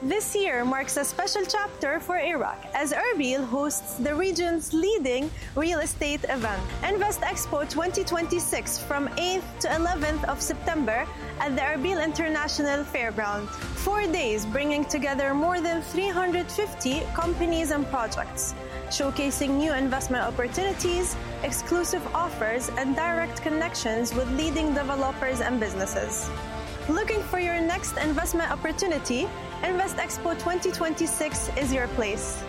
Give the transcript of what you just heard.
This year marks a special chapter for Iraq as Erbil hosts the region's leading real estate event, Invest Expo 2026, from 8th to 11th of September at the Erbil International Fairground. 4 days bringing together more than 350 companies and projects, showcasing new investment opportunities, exclusive offers, and direct connections with leading developers and businesses. Looking for your next investment opportunity? Invest Expo 2026 is your place.